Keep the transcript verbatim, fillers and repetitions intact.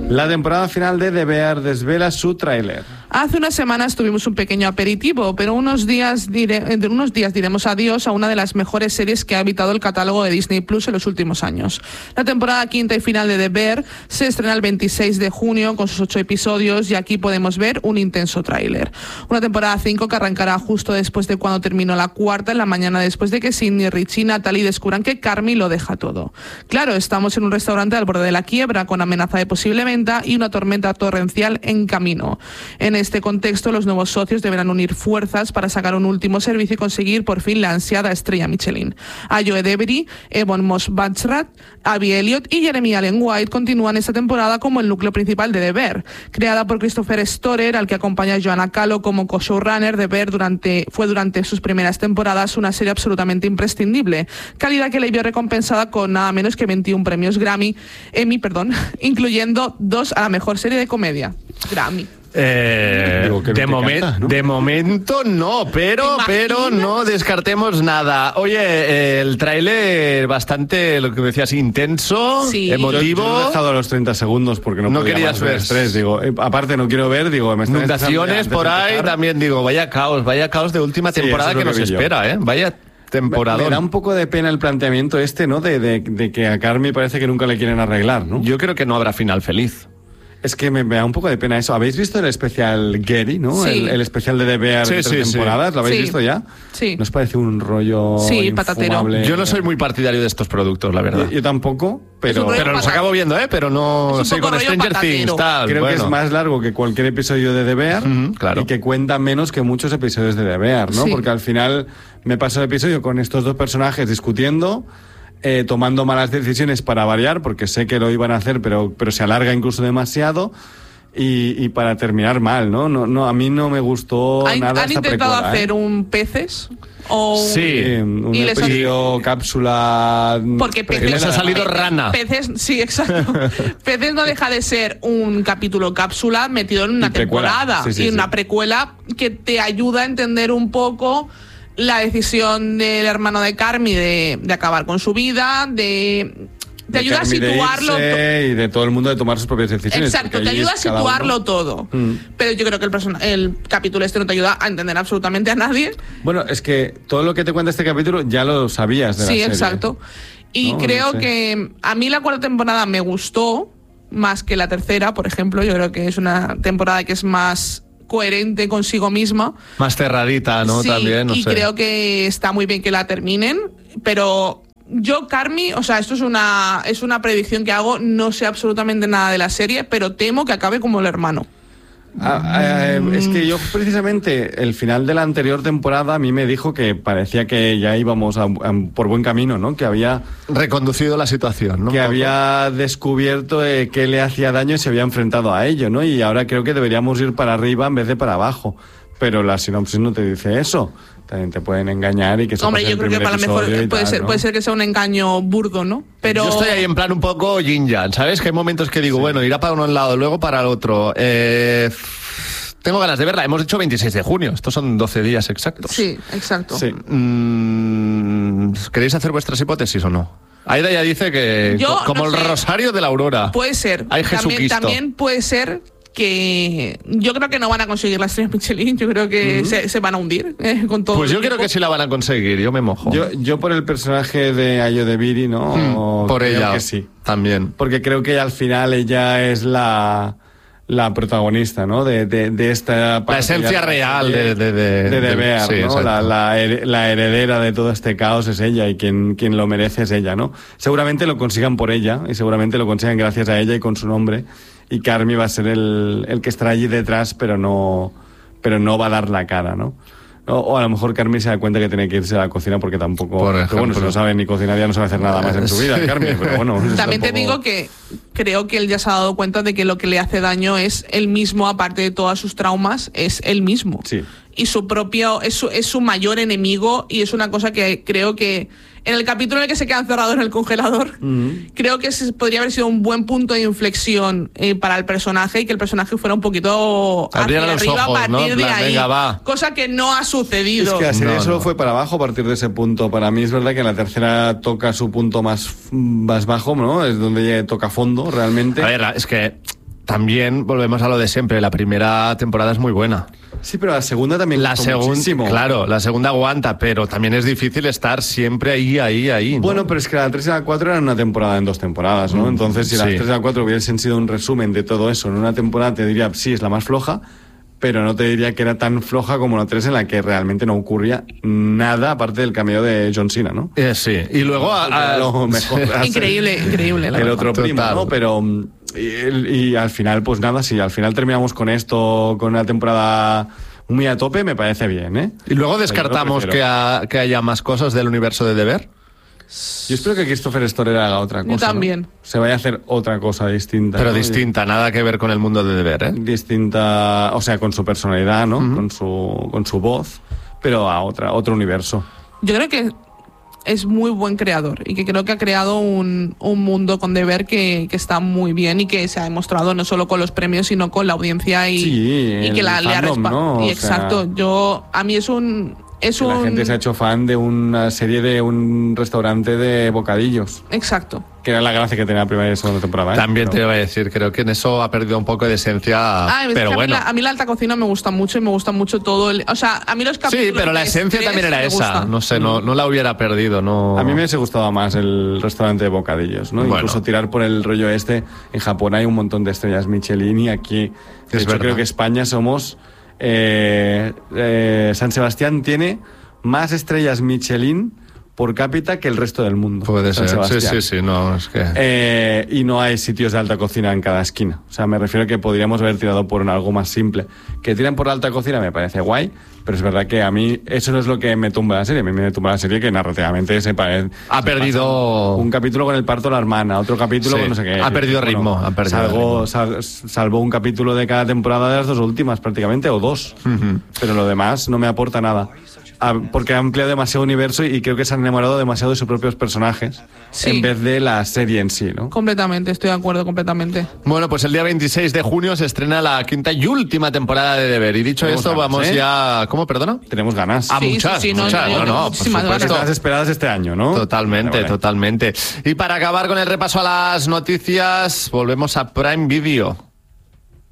La temporada final de The Bear desvela su tráiler. Hace unas semanas tuvimos un pequeño aperitivo, pero unos días, dire, en unos días diremos adiós a una de las mejores series que ha habitado el catálogo de Disney Plus en los últimos años. La temporada quinta y final de The Bear se estrena el veintiséis de junio con sus ocho episodios y aquí podemos ver un intenso tráiler. Una temporada cinco que arrancará justo después de cuando terminó la cuarta, en la mañana después de que Sidney, Richie y Natalie descubran que Carmy lo deja todo. Claro, estamos en un restaurante al borde de la quiebra con amenaza de posible venta y una tormenta torrencial en camino. En este contexto, los nuevos socios deberán unir fuerzas para sacar un último servicio y conseguir por fin la ansiada estrella Michelin. Ayo Edebiri, Ebon Moss-Bachrach, Abby Elliott y Jeremy Allen White continúan esta temporada como el núcleo principal de The Bear. Creada por Christopher Storer, al que acompaña Joanna Calo como co-showrunner, The Bear durante, fue durante sus primeras temporadas una serie absolutamente imprescindible, calidad que le vio recompensada con nada menos que veintiún premios Grammy, Emmy, perdón, incluyendo dos a la mejor serie de comedia. Grammy. Eh, Digo, que de, no momen- canta, ¿no? de momento no, pero, pero no descartemos nada. Oye, eh, el tráiler bastante, lo que decías, intenso, Sí. emotivo. Yo, yo he dejado los treinta segundos porque no, No podía querías más del ver. estrés. Digo, eh, aparte no quiero ver, digo, me están Inundaciones por ahí, también digo, vaya caos, vaya caos de última Sí, temporada eso es que lo nos que vi yo. espera, ¿eh? Vaya temporadón. Me da un poco de pena el planteamiento este, ¿no? De, de, de que a Carmy parece que nunca le quieren arreglar, ¿no? Yo creo que no habrá final feliz. Es que me, me da un poco de pena eso. ¿Habéis visto el especial Gary, no? Sí. El, el especial de The Bear Sí, de sí, tres sí. temporadas. ¿Lo habéis Sí. visto ya? Sí. ¿Nos parece un rollo Sí, patatero. infumable? Yo no soy muy partidario de estos productos, la verdad. Yo, yo tampoco, pero... Es un rollo Pero los patat- acabo viendo, ¿eh? Pero no Es un sé, poco con rollo Stranger patatero. Things, tal. Creo bueno. que es más largo que cualquier episodio de The Bear Ujú, claro. y que cuenta menos que muchos episodios de The Bear, ¿no? Sí. Porque al final me paso el episodio con estos dos personajes discutiendo, eh, tomando malas decisiones para variar, porque sé que lo iban a hacer, pero, pero se alarga incluso demasiado. Y, y para terminar mal, ¿no? No, no, a mí no me gustó ¿Han, nada han esta intentado precuela, hacer ¿eh? un peces? O un- Sí. Eh, un Y les ha- episodio cápsula... Porque precuela. peces, les ha salido peces- rana. Peces, sí, exacto. Peces no deja de ser un capítulo cápsula metido en una Y precuela. temporada. Sí, sí, y sí. una precuela que te ayuda a entender un poco la decisión del hermano de Carmy de, de acabar con su vida, de... Te De ayuda a Carmy de situarlo. irse y de todo el mundo de tomar sus propias decisiones. Exacto, porque te allí ayuda a es cada situarlo uno. todo. Mm. Pero yo creo que el, persona- el capítulo este no te ayuda a entender absolutamente a nadie. Bueno, es que todo lo que te cuenta este capítulo ya lo sabías de la Sí, serie. exacto. Y No, creo no sé. que a mí la cuarta temporada me gustó más que la tercera, por ejemplo. Yo creo que es una temporada que es más coherente consigo misma. Más cerradita, ¿no? Sí, También, no y sé. creo que está muy bien que la terminen, pero yo, Carmy, o sea, esto es una, es una predicción que hago, no sé absolutamente nada de la serie, pero temo que acabe como el hermano. Ah, eh, es que yo precisamente el final de la anterior temporada a mí me dijo que parecía que ya íbamos a- a- por buen camino, ¿no? Que había Reconducido la situación, ¿no? que Un poco. había descubierto eh, qué le hacía daño y se había enfrentado a ello, ¿no? Y ahora creo que deberíamos ir para arriba en vez de para abajo. Pero la sinopsis no te dice eso. También te pueden engañar y que se Hombre, pase yo el creo que primer para lo mejor episodio y puede tal, ser, ¿no? puede ser que sea un engaño burdo, ¿no? Pero Yo estoy ahí en plan un poco yin-yang, ¿sabes? Que hay momentos que digo, bueno, irá para un lado, luego para el otro. Eh, tengo ganas de verla. Hemos dicho veintiséis de junio. Estos son doce días exactos. sí, exacto. Sí. Mm, ¿Queréis hacer vuestras hipótesis o no? Aida ya dice que Yo co- como no el sé. rosario de la aurora. Puede ser. Hay También, Jesucristo. también puede ser que yo creo que no van a conseguir la estrella Michelin. Yo creo que se, se van a hundir eh, con todo. Pues el yo creo equipo. que sí la van a conseguir, yo me mojo. Yo, yo por el personaje de Ayo de Viri, ¿no? Mm, por Creo ella que sí. también. Porque creo que al final ella es la, la protagonista, ¿no? De, de, de esta... La esencia real de- de- de- de, de- The Bear, sí, ¿no? exacto. La, la, her- la heredera de todo este caos es ella y quien, quien lo merece es ella, ¿no? Seguramente lo consigan por ella y seguramente lo consigan gracias a ella y con su nombre. Y Carmy va a ser el, el que estará allí detrás, pero no, pero no va a dar la cara, ¿no? O, o a lo mejor Carmy se da cuenta que tiene que irse a la cocina porque tampoco... Por pero bueno, si ejemplo. no sabe ni cocinar ya no sabe hacer nada más en su vida, Sí. Carmy, pero bueno... eso También te tampoco- digo que creo que él ya se ha dado cuenta de que lo que le hace daño es él mismo, aparte de todos sus traumas, es él mismo. Sí. Y su propio, es su, es su mayor enemigo y es una cosa que creo que en el capítulo en el que se queda encerrado en el congelador, creo que ese podría haber sido un buen punto de inflexión eh, para el personaje y que el personaje fuera un poquito Abriera hacia los arriba ojos, a ¿no? partir En de plan, ahí. venga, va. Cosa que no ha Es sucedido. que la serie No, solo no. fue para abajo a partir de ese punto. Para mí es verdad que en la tercera toca su punto más, más bajo, ¿no? Es donde ya toca fondo, realmente. A ver, es que también volvemos a lo de siempre. La primera temporada es muy buena. Sí, pero la segunda también La costó segunda, muchísimo. claro, la segunda aguanta, pero también es difícil estar siempre ahí, ahí, ahí, ¿no? Bueno, pero es que la tres y la cuatro eran una temporada en dos temporadas, ¿no? Entonces, si sí. las tres y la cuatro hubiesen sido un resumen de todo eso en una temporada, te diría, sí, es la más floja, pero no te diría que era tan floja como la tres en la que realmente no ocurría nada aparte del cameo de John Cena, ¿no? Eh, sí, y luego... A, a, lo mejor, Increíble, increíble. La el verdad. otro primo, Total. ¿no? Pero... Y, y al final, pues nada, si al final terminamos con esto, con una temporada muy a tope, me parece bien, ¿eh? Y luego O sea, descartamos yo lo que, prefiero. ha- que haya más cosas del universo de Deber. Yo espero que Christopher Storer haga otra Yo cosa. ¿no? también. Se vaya a hacer otra cosa distinta. Pero ¿no? distinta, nada que ver con el mundo de Deber, ¿eh? Distinta, o sea, con su personalidad, ¿no? Con su con su voz, pero a otra otro universo. Yo creo que es muy buen creador y que creo que ha creado un, un mundo con Deber que, que está muy bien y que se ha demostrado no solo con los premios, sino con la audiencia y, Sí, y que el la le ha fandom, respa- ¿no? y O sea, exacto, yo a mí es un es Que un la gente se ha hecho fan de una serie de un restaurante de bocadillos, exacto. que era la gracia que tenía la primera y segunda temporada. ¿eh? También te Pero- iba a decir, creo que en eso ha perdido un poco de esencia, Ah, es que pero a, bueno. mí la, a mí la alta cocina me gusta mucho y me gusta mucho todo el, o sea, a mí los capítulos Sí, pero la de esencia estrés también era me esa. gustan. No sé, no, no la hubiera perdido, no. A mí me hubiese gustado más el restaurante de bocadillos, ¿no? Bueno. Incluso tirar por el rollo este. En Japón hay un montón de estrellas Michelin y aquí, de Es hecho, verdad. creo que España somos... eh, eh, San Sebastián tiene más estrellas Michelin por cápita que el resto del mundo. Puede San ser. Sí, Sebastián. sí, sí, no, es que. Eh, y no hay sitios de alta cocina en cada esquina. O sea, me refiero a que podríamos haber tirado por un algo más simple. Que tiran por la alta cocina me parece guay, pero es verdad que a mí eso no es lo que me tumba la serie. A mí me tumba la serie que narrativamente se parece. Ha perdido- Un capítulo con el parto de la hermana, otro capítulo Sí, con no sé qué. ha perdido Bueno, ritmo, ha perdido salvo, ritmo. sal- salvo un capítulo de cada temporada de las dos últimas, prácticamente, o dos. Pero lo demás no me aporta nada. Ah, porque ha ampliado demasiado universo y creo que se han enamorado demasiado de sus propios personajes Sí. en vez de la serie en sí, ¿no? Completamente, estoy de acuerdo completamente. Bueno, pues el día veintiséis de junio se estrena la quinta y última temporada de Deber. Y dicho Tenemos esto, ganas, vamos ¿eh? ya. ¿Cómo, perdona? Tenemos ganas. Ah, Sí, sí, muchas, sí, no, muchas. yo No, tengo no, por muchísimas supuesto. ganas. Las esperadas este año, ¿no? Totalmente, Vale, vale. totalmente. Y para acabar con el repaso a las noticias, volvemos a Prime Video.